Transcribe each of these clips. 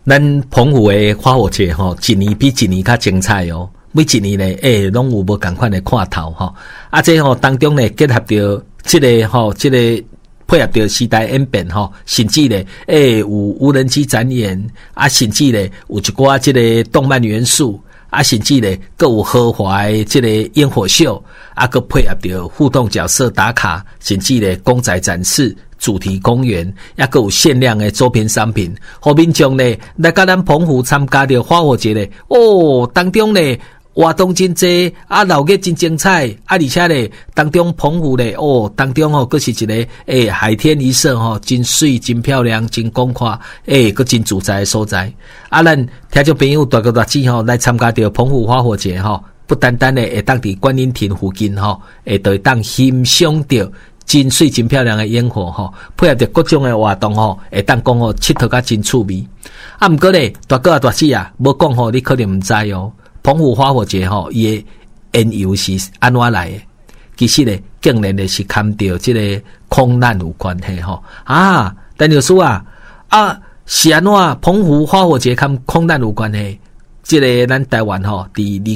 咱澎湖的花火节吼，一年比一年较精彩哦。每一年呢，拢有无同款的看头吼。啊，这吼当中呢，结合着这个吼，这个配合着时代演变吼，甚至呢，有无人机展演啊，甚至呢，有一寡这个动漫元素啊，甚至呢，各有豪华的这个烟火秀啊，各配合着互动角色打卡，甚至呢，公仔展示。主题公园，也个有限量的周边商品，互民众呢来甲咱澎湖参加着花火节呢，当中呢活动真济，啊闹热真精彩，啊而且呢当中澎湖呢当中佫是一个海天一色真水真漂亮真广阔佫真自在的所在。啊咱听众朋友大个大姊来参加着澎湖花火节不单单呢会当伫观音亭附近会得当欣赏着。真水真漂亮的烟火配合着各种的活动会当讲佚佗甲真趣味。啊，毋过咧，大哥啊大姊啊，无讲你可能毋知澎湖花火节伊的缘由是安怎来的？其实咧，竟然咧是牵着这个空难有关系啊，陈老师是安怎澎湖花火节跟空难有关系？这个咱台湾伫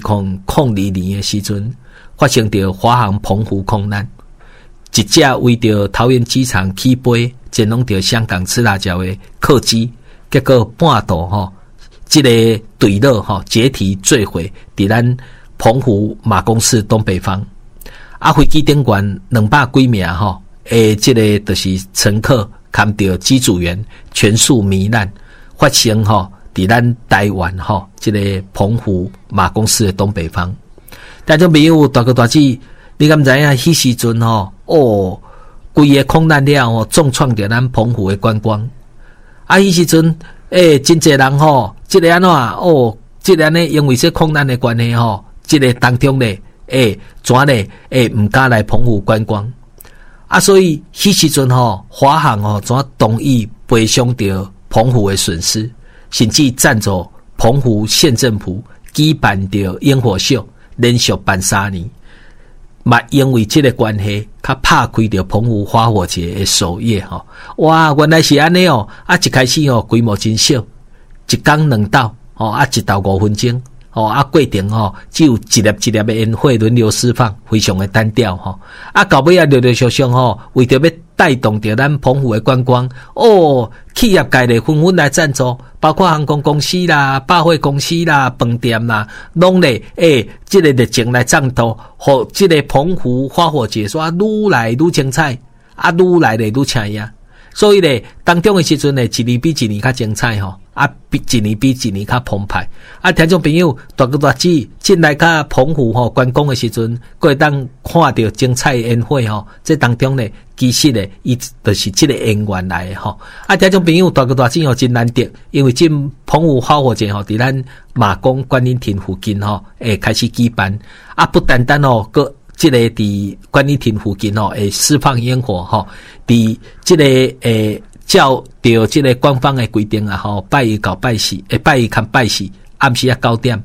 2002年的时阵发生着华航澎湖空难。一架为着桃园机场起飞，前往着香港赤辣椒的客机，结果半途这个坠落解体坠毁，伫咱澎湖马公市东北方。啊，飞机顶悬200几名这个就是乘客看到机组员全数罹难，发生伫咱台湾这个澎湖马公市的东北方。大家朋友大哥大姊。你敢知影？迄时阵规个空难了重创着咱澎湖的观光。啊，迄时阵真侪人即个安怎即个呢？因为这空难的关系即个当中呢怎呢毋敢来澎湖观光。啊，所以迄时阵华航怎同意赔偿着澎湖的损失，甚至赞助澎湖县政府举办着烟火秀，连续办3年。嘛，因为这个关系，较拍开着澎湖花火节的首页哇，原来是安尼一开始规模真小，一天2道1道5分钟过程只有一粒一粒的烟火轮流释放，非常的单调到尾陆陆续续为着要带动着咱澎湖的观光企业界的纷纷来赞助，包括航空公司啦、百货公司啦、饭店啦，拢咧这个热情来赞助，互这个澎湖花火节说愈来愈精彩，愈来咧愈抢呀。所以咧，当中的时阵咧，一年比一年较精彩一年比一年较澎湃。听众朋友大哥大姊进来甲澎湖观光的时阵，会当看到精彩的烟火这当中咧，其实咧，伊就是这个缘缘来的听众朋友大哥大姊真难得，因为这澎湖花火节伫咱马公观音亭附近开始举办不单单个。这个伫观音亭附近会释放烟火伫这个照着这个官方的规定拜一到拜四拜一看拜四暗时9点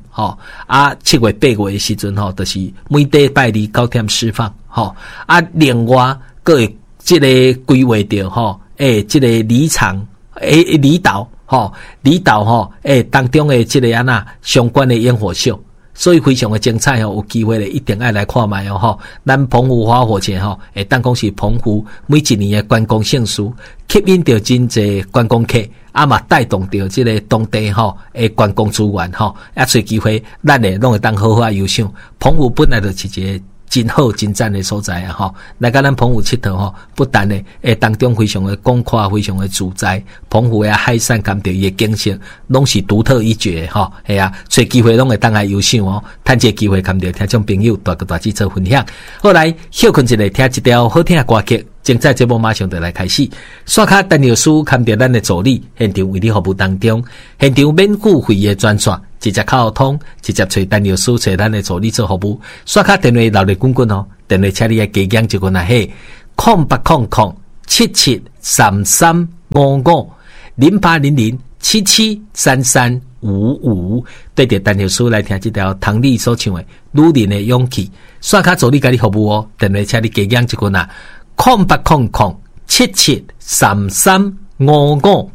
7月8月的时阵就是每礼拜2 9点释放另外个会这个规划着这个离场离岛当中的这个相关的烟火秀。所以非常的精彩有机会咧一定要来看卖咱澎湖花火节会当讲是澎湖每一年的观光盛事，吸引到真侪观光客，嘛带动到这个当地的观光资源找机会，咱咧拢会当好好优秀。澎湖本来就是一个真好真赞的所在来甲咱澎湖佚佗不但呢当中非常的广阔，非常的自在。澎湖的海产含着伊的景色，拢是独特一绝找机会拢会当来优秀趁这机会含着听众朋友大哥大姊做分享。后来休困一下，听一条好听的歌曲。精彩节目马上就来开始。刷卡陈老师看着咱的助理，现场为你服务当中，现场免付费的专线，直接靠通，直接找陈老师找咱的助理做服务。刷卡电话留咧滚滚电话请你加减一个0800773355 0800773355，对着陈老师来听这条唐丽所唱的《女人的勇气》。刷卡助理给你服务电话请你加减一个0800773355。